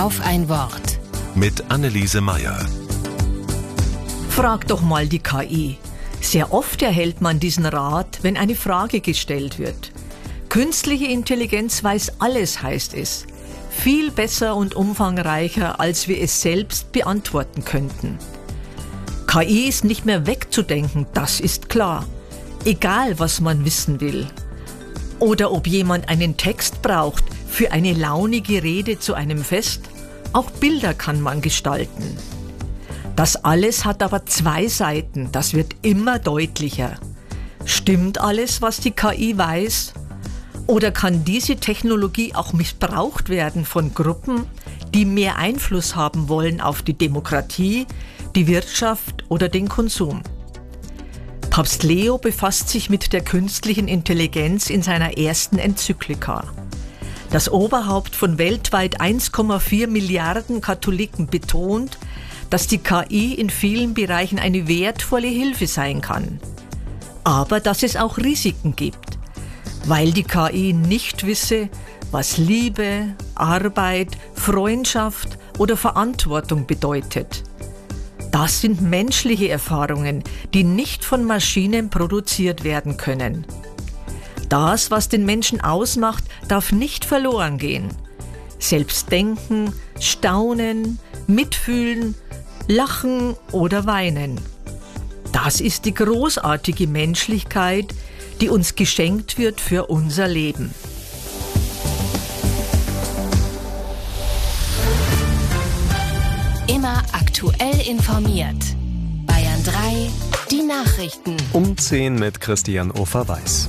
Auf ein Wort. Mit Anneliese Meyer. Frag doch mal die KI. Sehr oft erhält man diesen Rat, wenn eine Frage gestellt wird. Künstliche Intelligenz weiß alles, heißt es. Viel besser und umfangreicher, als wir es selbst beantworten könnten. KI ist nicht mehr wegzudenken, das ist klar. Egal, was man wissen will. Oder ob jemand einen Text braucht für eine launige Rede zu einem Fest. Auch Bilder kann man gestalten. Das alles hat aber zwei Seiten, das wird immer deutlicher. Stimmt alles, was die KI weiß? Oder kann diese Technologie auch missbraucht werden von Gruppen, die mehr Einfluss haben wollen auf die Demokratie, die Wirtschaft oder den Konsum? Papst Leo befasst sich mit der künstlichen Intelligenz in seiner ersten Enzyklika. Das Oberhaupt von weltweit 1,4 Milliarden Katholiken betont, dass die KI in vielen Bereichen eine wertvolle Hilfe sein kann. Aber dass es auch Risiken gibt, weil die KI nicht wisse, was Liebe, Arbeit, Freundschaft oder Verantwortung bedeutet. Das sind menschliche Erfahrungen, die nicht von Maschinen produziert werden können. Das, was den Menschen ausmacht, darf nicht verloren gehen. Selbst denken, staunen, mitfühlen, lachen oder weinen. Das ist die großartige Menschlichkeit, die uns geschenkt wird für unser Leben. Immer aktuell informiert. Bayern 3, die Nachrichten. Um 10 mit Christian Ofer-Weiß.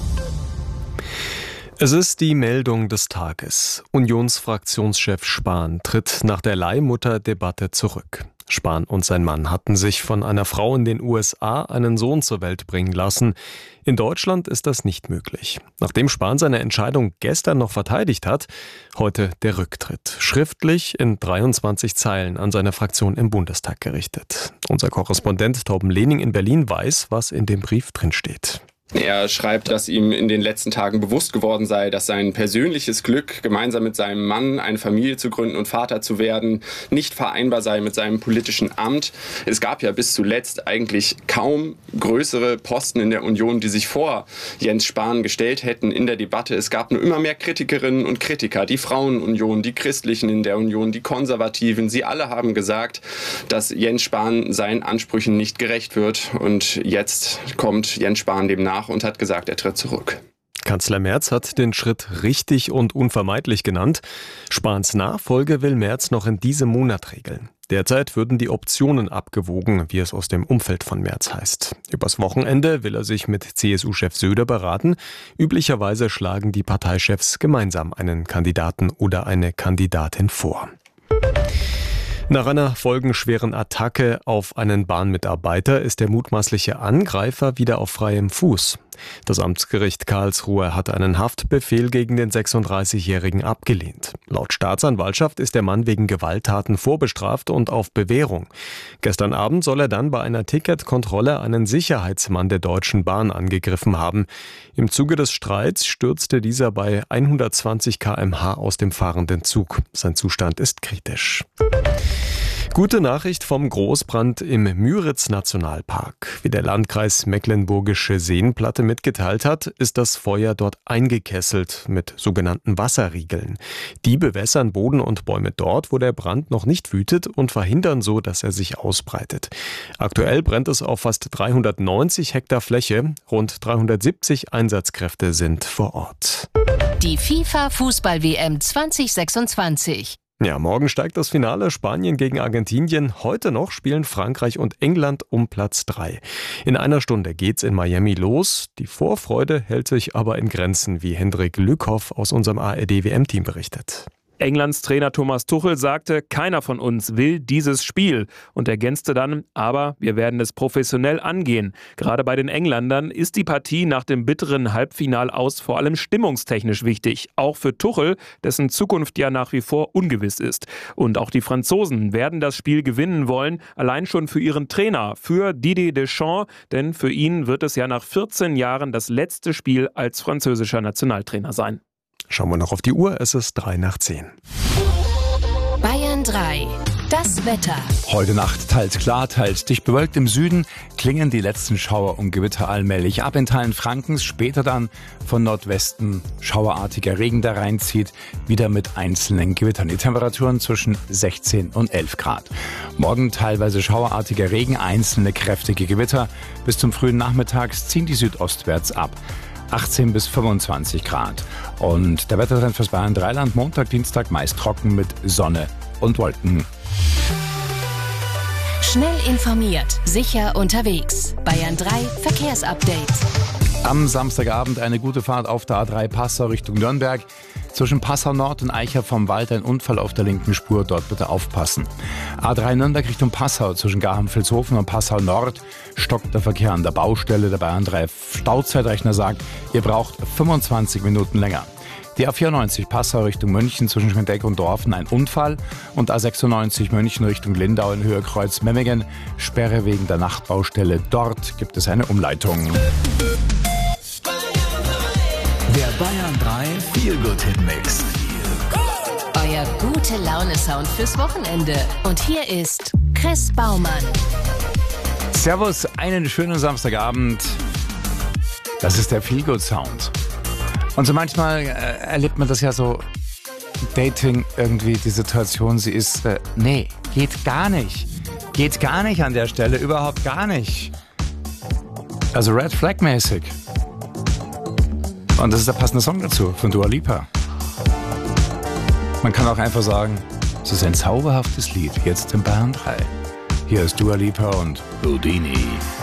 Es ist die Meldung des Tages. Unionsfraktionschef Spahn tritt nach der Leihmutter-Debatte zurück. Spahn und sein Mann hatten sich von einer Frau in den USA einen Sohn zur Welt bringen lassen. In Deutschland ist das nicht möglich. Nachdem Spahn seine Entscheidung gestern noch verteidigt hat, heute der Rücktritt. Schriftlich in 23 Zeilen an seine Fraktion im Bundestag gerichtet. Unser Korrespondent Torben Lehning in Berlin weiß, was in dem Brief drinsteht. Er schreibt, dass ihm in den letzten Tagen bewusst geworden sei, dass sein persönliches Glück, gemeinsam mit seinem Mann eine Familie zu gründen und Vater zu werden, nicht vereinbar sei mit seinem politischen Amt. Es gab ja bis zuletzt eigentlich kaum größere Posten in der Union, die sich vor Jens Spahn gestellt hätten in der Debatte. Es gab nur immer mehr Kritikerinnen und Kritiker, die Frauenunion, die Christlichen in der Union, die Konservativen. Sie alle haben gesagt, dass Jens Spahn seinen Ansprüchen nicht gerecht wird. Und jetzt kommt Jens Spahn dem nach und hat gesagt, er tritt zurück. Kanzler Merz hat den Schritt richtig und unvermeidlich genannt. Spahns Nachfolge will Merz noch in diesem Monat regeln. Derzeit würden die Optionen abgewogen, wie es aus dem Umfeld von Merz heißt. Übers Wochenende will er sich mit CSU-Chef Söder beraten. Üblicherweise schlagen die Parteichefs gemeinsam einen Kandidaten oder eine Kandidatin vor. Nach einer folgenschweren Attacke auf einen Bahnmitarbeiter ist der mutmaßliche Angreifer wieder auf freiem Fuß. Das Amtsgericht Karlsruhe hat einen Haftbefehl gegen den 36-Jährigen abgelehnt. Laut Staatsanwaltschaft ist der Mann wegen Gewalttaten vorbestraft und auf Bewährung. Gestern Abend soll er dann bei einer Ticketkontrolle einen Sicherheitsmann der Deutschen Bahn angegriffen haben. Im Zuge des Streits stürzte dieser bei 120 km/h aus dem fahrenden Zug. Sein Zustand ist kritisch. Gute Nachricht vom Großbrand im Müritz-Nationalpark. Wie der Landkreis Mecklenburgische Seenplatte mitgeteilt hat, ist das Feuer dort eingekesselt mit sogenannten Wasserriegeln. Die bewässern Boden und Bäume dort, wo der Brand noch nicht wütet und verhindern so, dass er sich ausbreitet. Aktuell brennt es auf fast 390 Hektar Fläche. Rund 370 Einsatzkräfte sind vor Ort. Die FIFA-Fußball-WM 2026. Ja, morgen steigt das Finale Spanien gegen Argentinien. Heute noch spielen Frankreich und England um Platz 3. In einer Stunde geht's in Miami los. Die Vorfreude hält sich aber in Grenzen, wie Hendrik Lückhoff aus unserem ARD-WM-Team berichtet. Englands Trainer Thomas Tuchel sagte, keiner von uns will dieses Spiel und ergänzte dann, aber wir werden es professionell angehen. Gerade bei den Engländern ist die Partie nach dem bitteren Halbfinalaus vor allem stimmungstechnisch wichtig, auch für Tuchel, dessen Zukunft ja nach wie vor ungewiss ist. Und auch die Franzosen werden das Spiel gewinnen wollen, allein schon für ihren Trainer, für Didier Deschamps, denn für ihn wird es ja nach 14 Jahren das letzte Spiel als französischer Nationaltrainer sein. Schauen wir noch auf die Uhr, es ist 9:03. Bayern 3. Das Wetter. Heute Nacht teils klar, teils dicht bewölkt. Im Süden klingen die letzten Schauer und Gewitter allmählich ab in Teilen Frankens. Später dann von Nordwesten schauerartiger Regen, der reinzieht, wieder mit einzelnen Gewittern. Die Temperaturen zwischen 16 und 11 Grad. Morgen teilweise schauerartiger Regen, einzelne kräftige Gewitter. Bis zum frühen Nachmittags ziehen die südostwärts ab. 18 bis 25 Grad. Und der Wettertrend fürs Bayern 3-Land Montag, Dienstag meist trocken mit Sonne und Wolken. Schnell informiert, sicher unterwegs. Bayern 3 Verkehrsupdate. Am Samstagabend eine gute Fahrt auf der A3 Passau Richtung Nürnberg. Zwischen Passau Nord und Eicher vom Wald ein Unfall auf der linken Spur, dort bitte aufpassen. A3 Nürnberg Richtung Passau zwischen Garching-Vilshofen und Passau Nord stockt der Verkehr an der Baustelle. Der Bayern 3 Stauzeitrechner sagt, ihr braucht 25 Minuten länger. Die A94 Passau Richtung München zwischen Schwendeck und Dorfen ein Unfall und A96 München Richtung Lindau in Höhe Kreuz-Memmingen Sperre wegen der Nachtbaustelle. Dort gibt es eine Umleitung. Der Bayern 3 Feel-Good-Hit-Mix. Euer gute Laune-Sound fürs Wochenende. Und hier ist Chris Baumann. Servus, einen schönen Samstagabend. Das ist der Feel-Good-Sound. Und so manchmal erlebt man das ja so, Dating irgendwie, die Situation, sie ist, nee, geht gar nicht. Geht gar nicht an der Stelle, überhaupt gar nicht. Also Red Flag-mäßig. Und das ist der passende Song dazu, von Dua Lipa. Man kann auch einfach sagen, es ist ein zauberhaftes Lied, jetzt im Bayern 3. Hier ist Dua Lipa und Houdini.